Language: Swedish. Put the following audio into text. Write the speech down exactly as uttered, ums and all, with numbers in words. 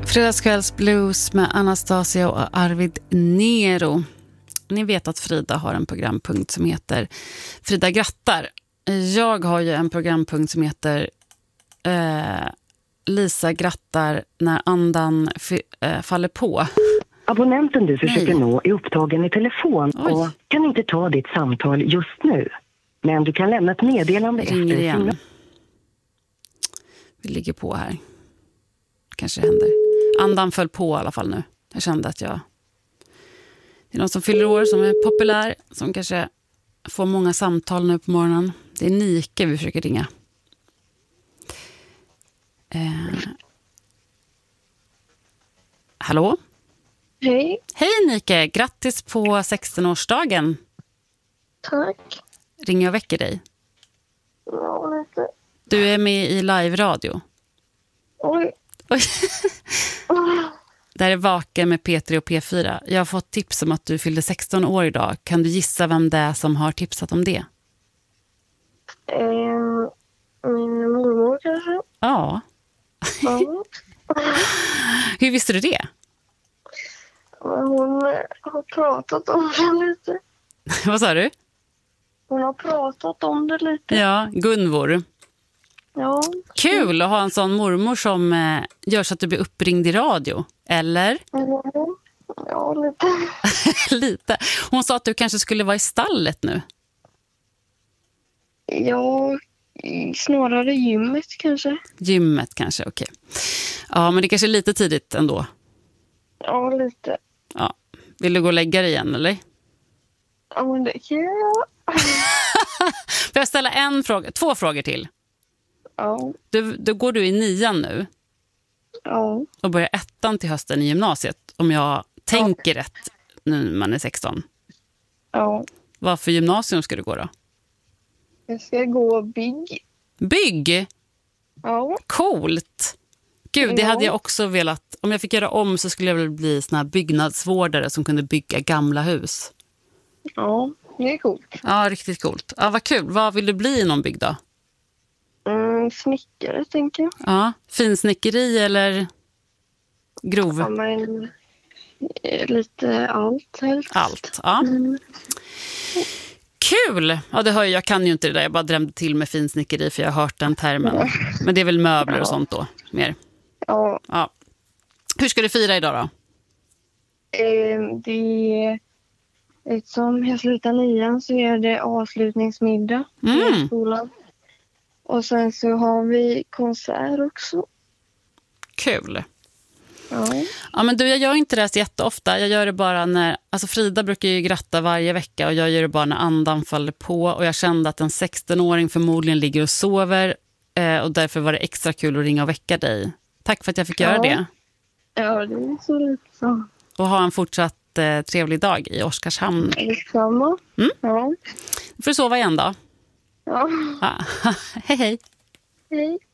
Fredagskvällsblues med Anastasia och Arvid Nero. Ni vet att Frida har en programpunkt som heter Frida grattar. Jag har ju en programpunkt som heter eh, Lisa grattar när andan f- eh, faller på. Abonnenten du försöker Nej. nå är upptagen i telefon Oj. och kan inte ta ditt samtal just nu. Men du kan lämna ett meddelande efter. Ringer igen. Vi ligger på här. Kanske händer. Andan föll på i alla fall nu. Jag kände att jag... Det är någon som fyller år som är populär. Som kanske får många samtal nu på morgonen. Det är Nike vi försöker ringa. Eh. Hallå? Hej. Hej Nike, grattis på sexton-årsdagen. Tack. Ringer jag och väcker dig? Ja, lite. Du är med i live-radio. Oj. Oj. Det här är Vaken med P tre och P fyra. Jag har fått tips om att du fyllde sexton år idag. Kan du gissa vem det är som har tipsat om det? Eh, min mormor kanske? Ja. Ja. Hur visste du det? Men hon har pratat om det lite. Vad sa du? Hon har pratat om det lite. Ja, Gunvor. Ja. Kul att ha en sån mormor som eh, gör så att du blir uppringd i radio. Eller? Ja, ja lite. Lite. Hon sa att du kanske skulle vara i stallet nu. Ja, snarare gymmet kanske. Gymmet kanske, okej. Ja, men det kanske är lite tidigt ändå. Ja, lite. Ja. Vill du gå och lägga dig igen, eller? Ja, men det kan jag. Får jag ställa en fråga, två frågor till? Ja. Du, då går du i nian nu. Ja. Och börjar ettan till hösten i gymnasiet. Om jag tänker ja. rätt nu när man är sexton. Ja. Vad för gymnasium ska du gå då? Jag ska gå bygg. Bygg? Ja. Coolt. Gud, det ja. hade jag också velat. Om jag fick göra om så skulle jag väl bli såna här byggnadsvårdare som kunde bygga gamla hus. Ja, det är coolt. Ja, riktigt coolt. Ja, vad kul. Vad vill du bli i någon bygg då? Mm, snickare, tänker jag. Ja, finsnickeri eller grov? Ja, men lite allt helst. Allt, ja. Mm. Kul! Ja, det hör jag, jag kan ju inte det där. Jag bara drömde till med finsnickeri för jag har hört den termen. Ja. Men det är väl möbler ja. och sånt då, mer? Ja. Ja. Hur ska du fira idag då? Eh, det Eftersom jag slutar nian så är det avslutningsmiddag mm. i skolan. Och sen så har vi konsert också. Kul. Ja. Ja, men du, jag gör inte det så jätteofta. Jag gör det bara när... Alltså Frida brukar ju gratta varje vecka och jag gör det bara när andan faller på. Och jag kände att en sexton-åring förmodligen ligger och sover. Eh, och därför var det extra kul att ringa och väcka dig. Tack för att jag fick göra ja. det. Ja, det är så lite så. Och ha en fortsatt eh, trevlig dag i Oskarshamn. Detsamma. Mm? Ja. Du får sova igen då. Ja. Ja. Hej hej. Hej.